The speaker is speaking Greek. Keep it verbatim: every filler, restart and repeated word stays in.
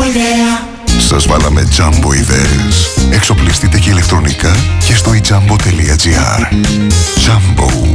Jumbo ιδέα. Σας βάλαμε Jumbo ιδέες. Εξοπλιστείτε και ηλεκτρονικά και στο e jumbo τελεία gr. Jumbo.